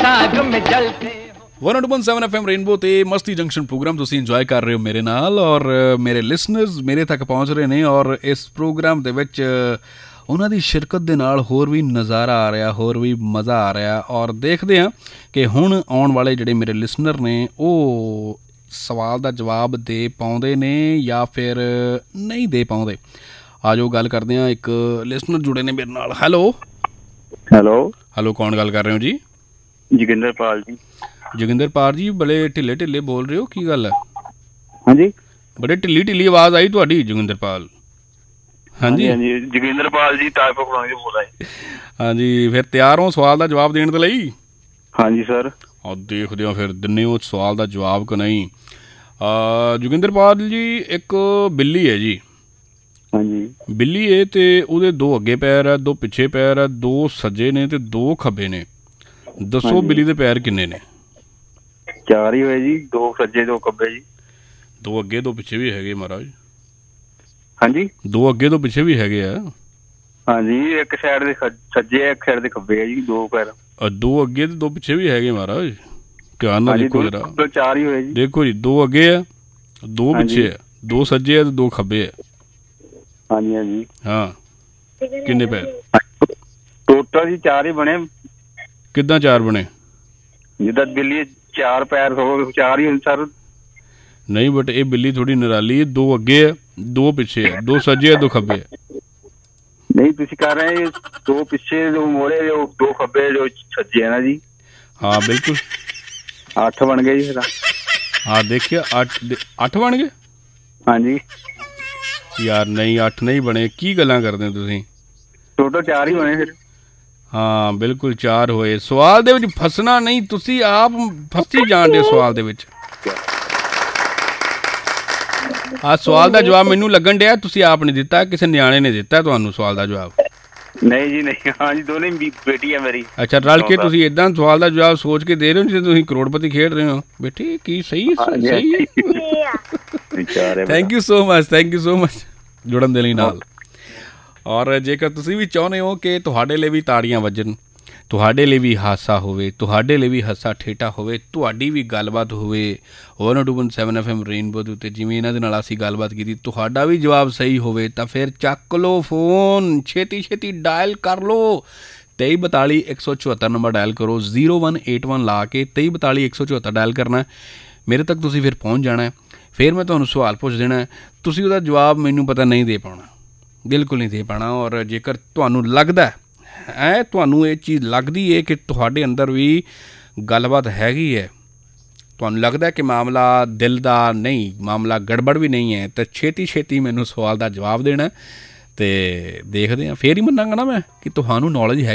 101.7 FM rainbow ਤੇ ਮਸਤੀ junction programme ਤੁਸੀਂ ਇੰਜੋਏ ਕਰ ਰਹੇ ਹੋ ਮੇਰੇ ਨਾਲ ਔਰ ਮੇਰੇ ਲਿਸਨਰਸ ਮੇਰੇ ਤੱਕ ਪਹੁੰਚ ਰਹੇ ਨੇ ਔਰ ਇਸ ਪ੍ਰੋਗਰਾਮ ਦੇ ਵਿੱਚ ਉਹਨਾਂ ਦੀ ਸ਼ਿਰਕਤ ਦੇ ਨਾਲ ਹੋਰ ਵੀ ਨਜ਼ਾਰਾ ਆ ਰਿਹਾ, ਹੋਰ ਵੀ ਮਜ਼ਾ ਆ ਰਿਹਾ ਔਰ ਦੇਖਦੇ ਹਾਂ ਕਿ ਹੁਣ ਆਉਣ ਵਾਲੇ ਜਿਹੜੇ ਮੇਰੇ ਲਿਸਨਰ ਨੇ ਉਹ ਸਵਾਲ ਦਾ ਜਵਾਬ ਦੇ ਪਾਉਂਦੇ ਨੇ ਜਾਂ ਫਿਰ ਨਹੀਂ ਦੇ ਪਾਉਂਦੇ। ਆ ਜਾਓ ਗੱਲ ਕਰਦੇ ਹਾਂ। ਇੱਕ ਲਿਸਨਰ ਜੁੜੇ ਨੇ ਮੇਰੇ ਨਾਲ। ਹੈਲੋ ਹੈਲੋ, ਕੌਣ ਗੱਲ ਕਰ ਰਹੇ ਹੋ ਜੀ? ਜੋਗਿੰਦਰਪਾਲ ਜੀ। ਜੋਗਿੰਦਰਪਾਲ ਜੀ, ਬੜੇ ਢਿੱਲੇ ਢਿੱਲੇ ਬੋਲ ਰਹੇ ਹੋ, ਕੀ ਗੱਲ ਹੈ? ਹਾਂਜੀ, ਬੜੇ ਢਿੱਲੀ ਆਵਾਜ਼ ਆਈ ਤੁਹਾਡੀ ਜੋਗਿੰਦਰਪਾਲ। ਹਾਂਜੀ ਜੋਗਿੰਦਰਪਾਲ ਜੀ ਤਾਜਪੁਰ ਬੋਲ ਰਿਹਾ। ਹਾਂਜੀ, ਫਿਰ ਤਿਆਰ ਹੋ ਸਵਾਲ ਦਾ ਜਵਾਬ ਦੇਣ ਦੇ ਲਈ? ਹਾਂਜੀ ਸਰ। ਔਰ ਦੇਖਦੇ ਹੋ ਫਿਰ ਦਿੰਦੇ ਹੋ ਸਵਾਲ ਦਾ ਜਵਾਬ ਕਿ ਨਹੀਂ। ਜੋਗਿੰਦਰਪਾਲ ਜੀ, ਇੱਕ ਬਿੱਲੀ ਹੈ ਜੀ। ਹਾਂਜੀ, ਬਿੱਲੀ ਹੈ ਤੇ ਉਹਦੇ 2 ਅੱਗੇ ਪੈਰ ਹੈ, 2 ਪਿੱਛੇ ਪੈਰ ਹੈ, 2 ਸੱਜੇ ਨੇ ਤੇ 2 ਖੱਬੇ ਨੇ। ਦੱਸੋ ਬਿੱਲੀ ਦੇ ਪੈਰ ਕਿੰਨੇ ਨੇ? 4 ਹੀ ਹੋਏ ਜੀ, 2 ਸੱਜੇ 2 ਖੱਬੇ ਜੀ। 2 ਅੱਗੇ 2 ਪਿੱਛੇ ਵੀ ਹੈਗੇ ਮਹਾਰਾਜ। ਹਾਂਜੀ, 2 ਅੱਗੇ 2 ਪਿੱਛੇ ਵੀ ਹੈਗੇ ਆ। ਹਾਂਜੀ, ਇੱਕ ਸਾਈਡ ਦੇ ਸੱਜੇ ਇੱਕ ਸਾਈਡ ਦੇ ਖੱਬੇ ਹੈ ਜੀ, 2 ਪੈਰ। 2 ਅੱਗੇ ਤੇ 2 ਪਿੱਛੇ ਵੀ ਹੈਗੇ ਮਹਾਰਾਜ, ਧਿਆਨ ਨਾਲ ਦੇਖੋ ਜਰਾ। 4 ਹੀ ਹੋਏ ਜੀ। ਦੇਖੋ ਜੀ, 2 ਅੱਗੇ ਆ, 2 ਪਿੱਛੇ ਆ, 2 ਸੱਜੇ ਆ ਤੇ 2 ਖੱਬੇ ਆ। ਹਾਂਜੀ ਹਾਂਜੀ। ਹਾਂ, ਕਿੰਨੇ ਪੈਰ ਟੋਟਲ ਜੀ 4 ਹੀ ਬਣੇ। ਕਿੱਦਾਂ 4 ਬਣੇ? ਜਿੱਦਾਂ ਬਿੱਲੀ 4 ਪੈਰ ਹੋ 4 ਹੀ ਸਰ। ਨਹੀਂ ਬਟ ਇਹ ਬਿੱਲੀ ਥੋੜੀ ਨਿਰਾਲੀ ਹੈ। 2 ਅੱਗੇ ਆ, 2 ਪਿੱਛੇ ਆ, 2 ਸੱਜੇ ਆ, 2 ਖੱਬੇ ਆ। ਨਹੀਂ, ਤੁਸੀਂ ਕਰ ਰਹੇ 2 ਪਿੱਛੇ 2 ਮੋੜੇ 2 ਖੱਬੇ 2 ਸੱਜੇ ਹੈ ਨਾ ਜੀ। ਹਾਂ ਬਿਲਕੁਲ, 8 ਬਣ ਗਏ ਜੀ ਫਿਰ। ਹਾਂ ਦੇਖਿਆ, 8 ਬਣ ਗਏ। ਹਾਂਜੀ ਯਾਰ ਨਹੀਂ, 8 ਨਹੀਂ ਬਣੇ, ਕੀ ਗੱਲਾਂ ਕਰਦੇ ਹੋ ਤੁਸੀਂ? ਟੋਟਲ 4 ਹੀ ਬਣੇ ਫਿਰ। ਹਾਂ ਬਿਲਕੁਲ 4 ਹੋਏ। ਸਵਾਲ ਦੇ ਵਿੱਚ ਫਸਣਾ ਨਹੀਂ, ਤੁਸੀਂ ਆਪ ਫਸੀ ਜਾਣਦੇ ਸਵਾਲ ਦੇ ਵਿੱਚ। ਆਹ ਸਵਾਲ ਦਾ ਜਵਾਬ ਮੈਨੂੰ ਲੱਗਣ ਡਿਆ ਤੁਸੀਂ ਆਪ ਨੇ ਦਿੱਤਾ, ਕਿਸੇ ਨਿਆਣੇ ਨੇ ਦਿੱਤਾ ਤੁਹਾਨੂੰ ਸਵਾਲ ਦਾ ਜਵਾਬ। ਨਹੀਂ ਜੀ ਨਹੀਂ। ਹਾਂਜੀ, ਦੋਨੇ ਬੇਟੀ ਹੈ ਮੇਰੀ। ਅੱਛਾ, ਰਲ ਕੇ ਤੁਸੀਂ ਏਦਾਂ ਸਵਾਲ ਦਾ ਜਵਾਬ ਸੋਚ ਕੇ ਦੇ ਰਹੇ ਹੋ ਜਿਵੇਂ ਤੁਸੀਂ ਕਰੋੜਪਤੀ ਖੇਡ ਰਹੇ ਹੋ। ਬੇਟੀ ਕੀ ਸਹੀ ਸਹੀ ਹੈ। ਥੈਂਕ ਯੂ ਸੋ ਮਚ ਜੁੜਨ ਦੇ ਲਈ ਨਾਲ। ਔਰ ਜੇਕਰ ਤੁਸੀਂ ਵੀ ਚਾਹੁੰਦੇ ਹੋ ਕਿ ਤੁਹਾਡੇ ਲਈ ਵੀ ਤਾੜੀਆਂ ਵੱਜਣ, ਤੁਹਾਡੇ ਲਈ ਵੀ ਹਾਸਾ ਹੋਵੇ, ਤੁਹਾਡੇ ਲਈ ਵੀ ਹਾਸਾ ਠੇਠਾ ਹੋਵੇ, ਤੁਹਾਡੀ ਵੀ ਗੱਲਬਾਤ ਹੋਵੇ 102.7 FM ਰੇਨਬੋ ਦੇ ਉੱਤੇ, ਜਿਵੇਂ ਇਹਨਾਂ ਦੇ ਨਾਲ ਅਸੀਂ ਗੱਲਬਾਤ ਕੀਤੀ, ਤੁਹਾਡਾ ਵੀ ਜਵਾਬ ਸਹੀ ਹੋਵੇ ਤਾਂ ਫਿਰ ਚੱਕ ਲਓ ਫੋਨ, ਛੇਤੀ ਡਾਇਲ ਕਰ ਲਓ। 2342 174 ਨੰਬਰ ਡਾਇਲ ਕਰੋ। 0181 ਲਾ ਕੇ 2342 174 ਡਾਇਲ ਕਰਨਾ। ਮੇਰੇ ਤੱਕ ਤੁਸੀਂ ਫਿਰ ਪਹੁੰਚ ਜਾਣਾ। ਫਿਰ ਮੈਂ ਤੁਹਾਨੂੰ ਸਵਾਲ ਪੁੱਛ ਦੇਣਾ, ਤੁਸੀਂ ਉਹਦਾ ਜਵਾਬ ਮੈਨੂੰ ਪਤਾ ਨਹੀਂ ਦੇ ਪਾਉਣਾ, ਬਿਲਕੁਲ ਨਹੀਂ ਦੇ ਪਾਉਣਾ। ਔਰ ਜੇਕਰ ਤੁਹਾਨੂੰ ਲੱਗਦਾ ਹੈ, ਤੁਹਾਨੂੰ ਇਹ ਚੀਜ਼ ਲੱਗਦੀ ਹੈ ਕਿ ਤੁਹਾਡੇ ਅੰਦਰ ਵੀ ਗੱਲਬਾਤ ਹੈਗੀ ਹੈ, ਤੁਹਾਨੂੰ ਲੱਗਦਾ ਕਿ ਮਾਮਲਾ ਦਿਲ ਦਾ ਨਹੀਂ, ਮਾਮਲਾ ਗੜਬੜ ਵੀ ਨਹੀਂ ਹੈ, ਤਾਂ ਛੇਤੀ ਮੈਨੂੰ ਸਵਾਲ ਦਾ ਜਵਾਬ ਦੇਣਾ ਅਤੇ ਦੇਖਦੇ ਹਾਂ। ਫਿਰ ਹੀ ਮੰਨਾਂਗਾ ਨਾ ਮੈਂ ਕਿ ਤੁਹਾਨੂੰ ਨੌਲੇਜ ਹੈ।